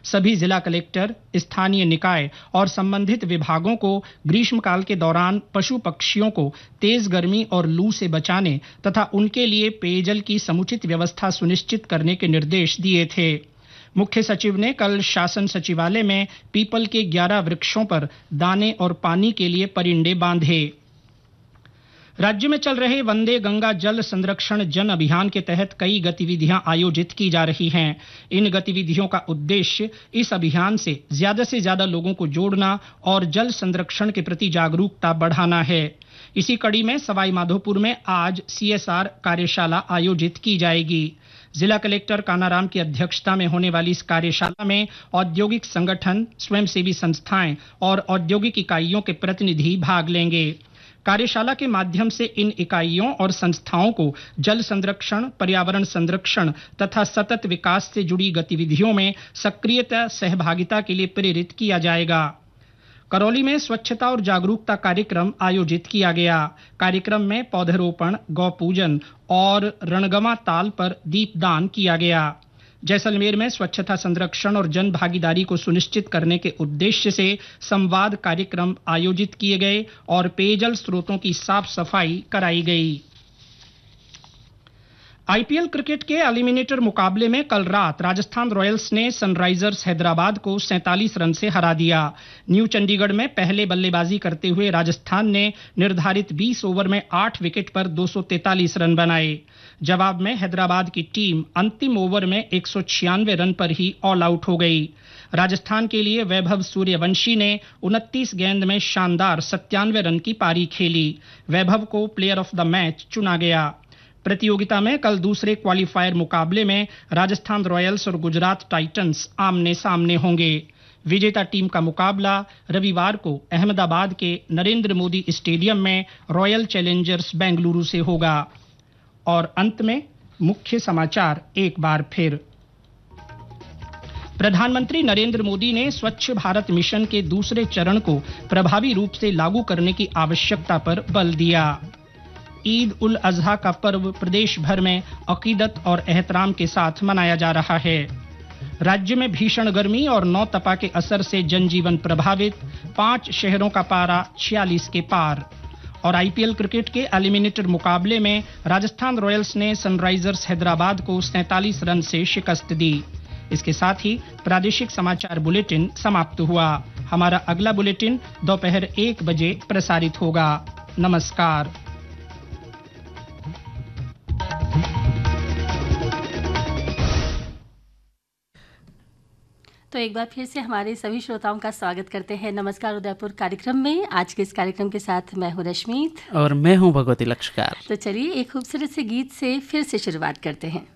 सभी जिला कलेक्टर, स्थानीय निकाय और संबंधित विभागों को ग्रीष्मकाल के दौरान पशु पक्षियों को तेज गर्मी और लू से बचाने तथा उनके लिए पेयजल की समुचित व्यवस्था सुनिश्चित करने के निर्देश दिए थे। मुख्य सचिव ने कल शासन सचिवालय में पीपल के 11 वृक्षों पर दाने और पानी के लिए परिंडे बांधे। राज्य में चल रहे वंदे गंगा जल संरक्षण जन अभियान के तहत कई गतिविधियां आयोजित की जा रही हैं। इन गतिविधियों का उद्देश्य इस अभियान से ज्यादा लोगों को जोड़ना और जल संरक्षण के प्रति जागरूकता बढ़ाना है। इसी कड़ी में सवाई माधोपुर में आज CSR कार्यशाला आयोजित की जाएगी। जिला कलेक्टर कानाराम की अध्यक्षता में होने वाली इस कार्यशाला में औद्योगिक संगठन, स्वयंसेवी संस्थाएं और औद्योगिक इकाइयों के प्रतिनिधि भाग लेंगे। कार्यशाला के माध्यम से इन इकाइयों और संस्थाओं को जल संरक्षण, पर्यावरण संरक्षण तथा सतत विकास से जुड़ी गतिविधियों में सक्रियता सहभागिता के लिए प्रेरित किया जाएगा। करौली में स्वच्छता और जागरूकता कार्यक्रम आयोजित किया गया। कार्यक्रम में पौधरोपण, गौ पूजन और रणगमा ताल पर दीपदान किया गया। जैसलमेर में स्वच्छता संरक्षण और जन भागीदारी को सुनिश्चित करने के उद्देश्य से संवाद कार्यक्रम आयोजित किए गए और पेयजल स्रोतों की साफ सफाई कराई गई। IPL क्रिकेट के एलिमिनेटर मुकाबले में कल रात राजस्थान रॉयल्स ने सनराइजर्स हैदराबाद को 47 रन से हरा दिया। न्यू चंडीगढ़ में पहले बल्लेबाजी करते हुए राजस्थान ने निर्धारित 20 ओवर में 8 विकेट पर 243 रन बनाए। जवाब में हैदराबाद की टीम अंतिम ओवर में 196 रन पर ही ऑल आउट हो गई। राजस्थान के लिए वैभव सूर्यवंशी ने 29 गेंद में शानदार 97 रन की पारी खेली। वैभव को प्लेयर ऑफ द मैच चुना गया। प्रतियोगिता में कल दूसरे क्वालीफायर मुकाबले में राजस्थान रॉयल्स और गुजरात टाइटंस आमने सामने होंगे। विजेता टीम का मुकाबला रविवार को अहमदाबाद के नरेंद्र मोदी स्टेडियम में रॉयल चैलेंजर्स बेंगलुरु से होगा। और अंत में मुख्य समाचार एक बार फिर। प्रधानमंत्री नरेंद्र मोदी ने स्वच्छ भारत मिशन के दूसरे चरण को प्रभावी रूप से लागू करने की आवश्यकता पर बल दिया। ईद उल अजहा का पर्व प्रदेश भर में अकीदत और एहतराम के साथ मनाया जा रहा है। राज्य में भीषण गर्मी और नौतपा के असर से जनजीवन प्रभावित, 5 शहरों का पारा 46 के पार। और IPL क्रिकेट के एलिमिनेटर मुकाबले में राजस्थान रॉयल्स ने सनराइजर्स हैदराबाद को 47 रन से शिकस्त दी। इसके साथ ही प्रादेशिक समाचार बुलेटिन समाप्त हुआ। हमारा अगला बुलेटिन दोपहर 1 बजे प्रसारित होगा। नमस्कार। तो एक बार फिर से हमारे सभी श्रोताओं का स्वागत करते हैं नमस्कार उदयपुर कार्यक्रम में। आज के इस कार्यक्रम के साथ मैं हूं रश्मीत और मैं हूं भगवती लक्ष्यकार। तो चलिए एक खूबसूरत से गीत से फिर से शुरुआत करते हैं।